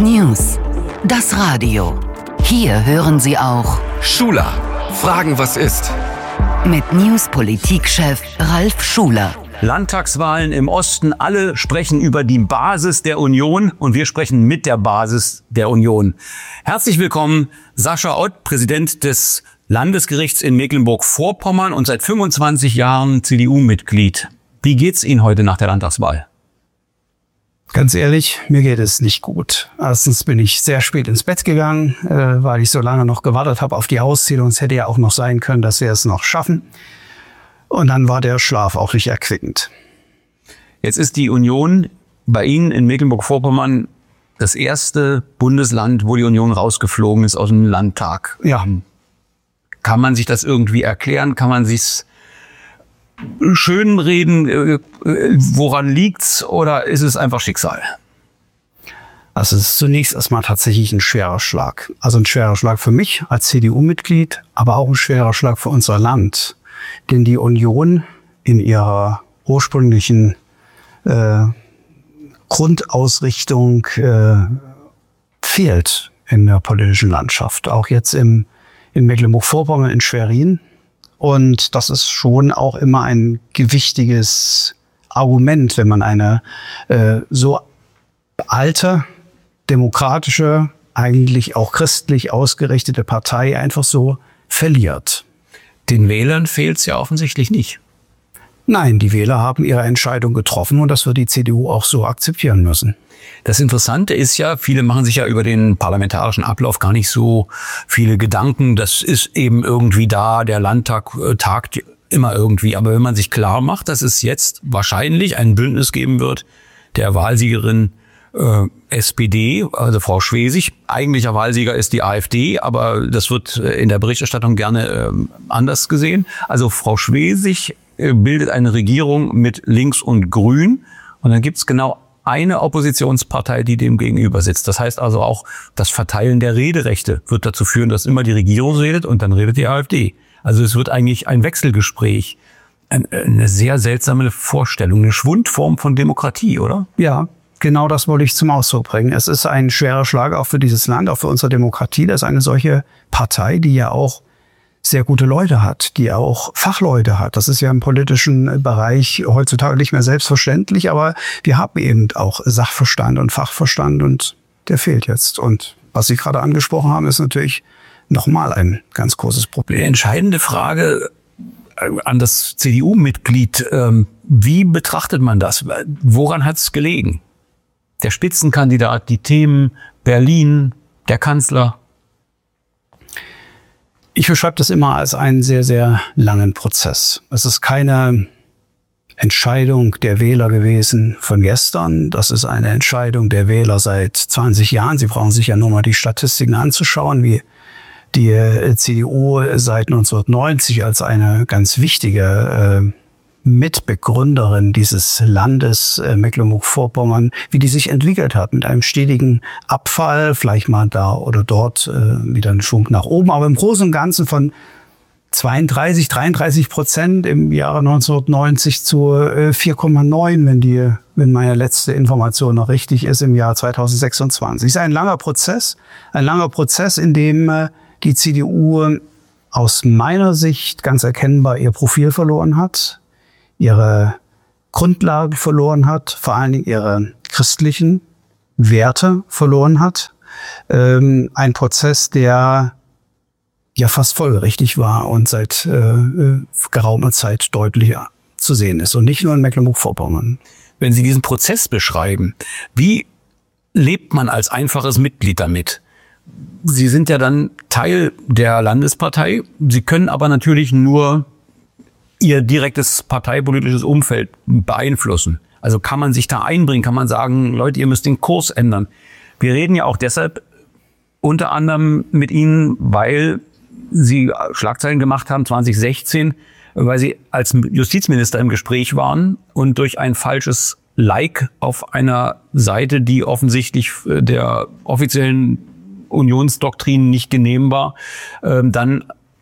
News, das Radio. Hier hören Sie auch Schuler, fragen, was ist. Mit News-Politikchef Ralf Schuler. Landtagswahlen im Osten, alle sprechen über die Basis der Union und wir sprechen mit der Basis der Union. Herzlich willkommen, Sascha Ott, Präsident des Landesgerichts in Mecklenburg-Vorpommern und seit 25 Jahren CDU-Mitglied. Wie geht's Ihnen heute nach der Landtagswahl? Ganz ehrlich, mir geht es nicht gut. Erstens bin ich sehr spät ins Bett gegangen, weil ich so lange noch gewartet habe auf die Auszählung. Es hätte ja auch noch sein können, dass wir es noch schaffen. Und dann war der Schlaf auch nicht erquickend. Jetzt ist die Union bei Ihnen in Mecklenburg-Vorpommern das erste Bundesland, wo die Union rausgeflogen ist aus dem Landtag. Ja. Kann man sich das irgendwie erklären? Kann man sich's schönreden? Woran liegt's? Oder ist es einfach Schicksal? Also es ist zunächst erstmal tatsächlich ein schwerer Schlag. Also ein schwerer Schlag für mich als CDU-Mitglied, aber auch ein schwerer Schlag für unser Land. Denn die Union in ihrer ursprünglichen Grundausrichtung fehlt in der politischen Landschaft. Auch jetzt in Mecklenburg-Vorpommern, in Schwerin. Und das ist schon auch immer ein gewichtiges Argument, wenn man eine so alte, demokratische, eigentlich auch christlich ausgerichtete Partei einfach so verliert. Den Wählern fehlt's ja offensichtlich nicht. Nein, die Wähler haben ihre Entscheidung getroffen und das wird die CDU auch so akzeptieren müssen. Das Interessante ist ja, viele machen sich ja über den parlamentarischen Ablauf gar nicht so viele Gedanken. Das ist eben irgendwie da, der Landtag tagt immer irgendwie. Aber wenn man sich klar macht, dass es jetzt wahrscheinlich ein Bündnis geben wird, der Wahlsiegerin SPD, also Frau Schwesig. Eigentlicher Wahlsieger ist die AfD, aber das wird in der Berichterstattung gerne anders gesehen. Also Frau Schwesig bildet eine Regierung mit Links und Grün und dann gibt's genau eine Oppositionspartei, die dem gegenüber sitzt. Das heißt also auch, das Verteilen der Rederechte wird dazu führen, dass immer die Regierung redet und dann redet die AfD. Also es wird eigentlich ein Wechselgespräch. Eine sehr seltsame Vorstellung, eine Schwundform von Demokratie, oder? Ja, genau das wollte ich zum Ausdruck bringen. Es ist ein schwerer Schlag auch für dieses Land, auch für unsere Demokratie, dass eine solche Partei, die ja auch sehr gute Leute hat, die auch Fachleute hat. Das ist ja im politischen Bereich heutzutage nicht mehr selbstverständlich, aber wir haben eben auch Sachverstand und Fachverstand und der fehlt jetzt. Und was Sie gerade angesprochen haben, ist natürlich nochmal ein ganz großes Problem. Die entscheidende Frage an das CDU-Mitglied, wie betrachtet man das? Woran hat es gelegen? Der Spitzenkandidat, die Themen, Berlin, der Kanzler? Ich beschreibe das immer als einen sehr, sehr langen Prozess. Es ist keine Entscheidung der Wähler gewesen von gestern. Das ist eine Entscheidung der Wähler seit 20 Jahren. Sie brauchen sich ja nur mal die Statistiken anzuschauen, wie die CDU seit 1990 als eine ganz wichtige Mitbegründerin dieses Landes Mecklenburg-Vorpommern, wie die sich entwickelt hat, mit einem stetigen Abfall, vielleicht mal da oder dort wieder einen Schwung nach oben, aber im Großen und Ganzen von 33% im Jahre 1990 zu 4,9, wenn meine letzte Information noch richtig ist, im Jahr 2026. Es ist ein langer Prozess, in dem die CDU aus meiner Sicht ganz erkennbar ihr Profil verloren hat, ihre Grundlagen verloren hat, vor allen Dingen ihre christlichen Werte verloren hat. Ein Prozess, der ja fast folgerichtig war und seit geraumer Zeit deutlich zu sehen ist. Und nicht nur in Mecklenburg-Vorpommern. Wenn Sie diesen Prozess beschreiben, wie lebt man als einfaches Mitglied damit? Sie sind ja dann Teil der Landespartei. Sie können aber natürlich nur Ihr direktes parteipolitisches Umfeld beeinflussen. Also kann man sich da einbringen, kann man sagen, Leute, ihr müsst den Kurs ändern. Wir reden ja auch deshalb unter anderem mit Ihnen, weil Sie Schlagzeilen gemacht haben 2016, weil Sie als Justizminister im Gespräch waren und durch ein falsches Like auf einer Seite, die offensichtlich der offiziellen Unionsdoktrin nicht genehm war, dann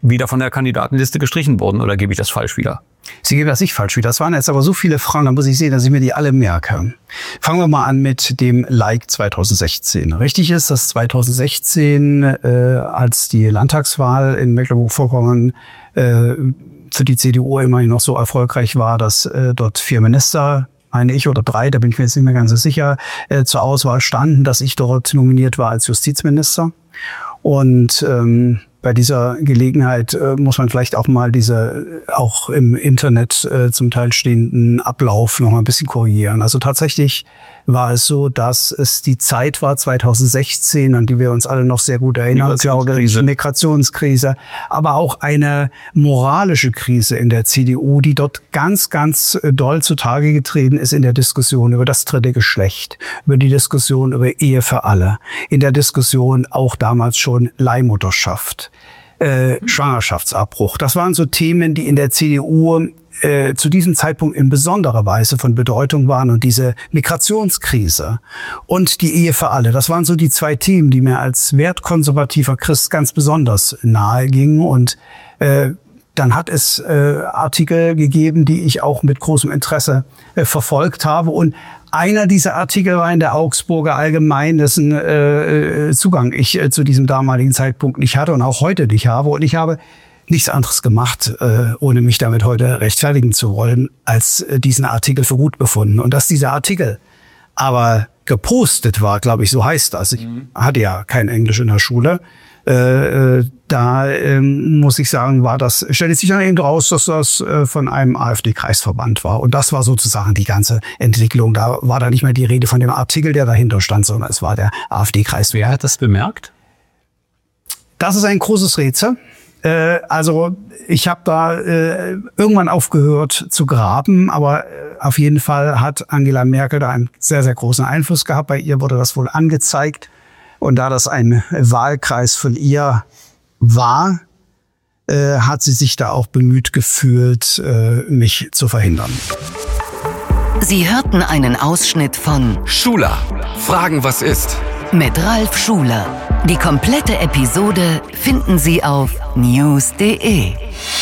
wieder von der Kandidatenliste gestrichen wurden, oder gebe ich das falsch wieder? Sie geben das nicht falsch wieder. Das waren jetzt aber so viele Fragen, da muss ich sehen, dass ich mir die alle merke. Fangen wir mal an mit dem Like 2016. Richtig ist, dass 2016, als die Landtagswahl in Mecklenburg-Vorpommern für die CDU immerhin noch so erfolgreich war, dass dort 4 Minister, meine ich, oder 3, da bin ich mir jetzt nicht mehr ganz so sicher, zur Auswahl standen, dass ich dort nominiert war als Justizminister. Und bei dieser Gelegenheit muss man vielleicht auch mal diese auch im Internet zum Teil stehenden Ablauf noch mal ein bisschen korrigieren. Also tatsächlich war es so, dass es die Zeit war 2016, an die wir uns alle noch sehr gut erinnern, Migrationskrise, aber auch eine moralische Krise in der CDU, die dort ganz, ganz doll zutage getreten ist in der Diskussion über das dritte Geschlecht, über die Diskussion über Ehe für alle, in der Diskussion auch damals schon Leihmutterschaft, Schwangerschaftsabbruch. Das waren so Themen, die in der CDU zu diesem Zeitpunkt in besonderer Weise von Bedeutung waren, und diese Migrationskrise und die Ehe für alle. Das waren so die 2 Themen, die mir als wertkonservativer Christ ganz besonders nahe gingen. Und dann hat es Artikel gegeben, die ich auch mit großem Interesse verfolgt habe. Und einer dieser Artikel war in der Augsburger Allgemein, dessen Zugang ich zu diesem damaligen Zeitpunkt nicht hatte und auch heute nicht habe. Und ich habe nichts anderes gemacht, ohne mich damit heute rechtfertigen zu wollen, als diesen Artikel für gut befunden. Und dass dieser Artikel aber gepostet war, glaube ich, so heißt das. Ich hatte ja kein Englisch in der Schule. Muss ich sagen, stellte sich dann eben raus, dass das von einem AfD-Kreisverband war. Und das war sozusagen die ganze Entwicklung. Da war da nicht mehr die Rede von dem Artikel, der dahinter stand, sondern es war der AfD-Kreis. Wer hat das bemerkt? Das ist ein großes Rätsel. Also ich habe da irgendwann aufgehört zu graben, aber auf jeden Fall hat Angela Merkel da einen sehr, sehr großen Einfluss gehabt. Bei ihr wurde das wohl angezeigt. Und da das ein Wahlkreis von ihr war, hat sie sich da auch bemüht gefühlt, mich zu verhindern. Sie hörten einen Ausschnitt von Schuler, Fragen, was ist? Mit Ralf Schuler. Die komplette Episode finden Sie auf news.de.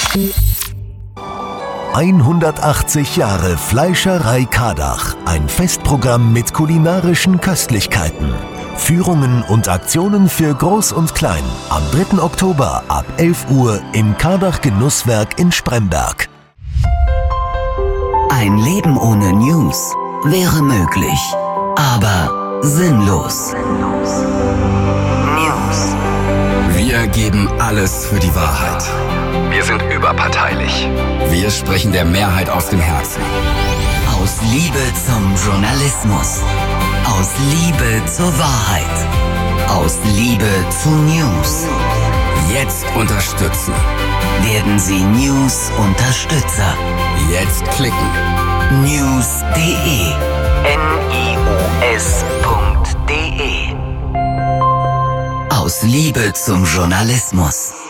180 Jahre Fleischerei Kardach. Ein Festprogramm mit kulinarischen Köstlichkeiten. Führungen und Aktionen für Groß und Klein. Am 3. Oktober ab 11 Uhr im Kardach Genusswerk in Spremberg. Ein Leben ohne News wäre möglich, aber sinnlos. News. Wir geben alles für die Wahrheit. Wir sind überparteilich. Wir sprechen der Mehrheit aus dem Herzen. Aus Liebe zum Journalismus. Aus Liebe zur Wahrheit. Aus Liebe zu News. Jetzt unterstützen. Werden Sie News-Unterstützer. Jetzt klicken. News.de. NIOS.de. Aus Liebe zum Journalismus.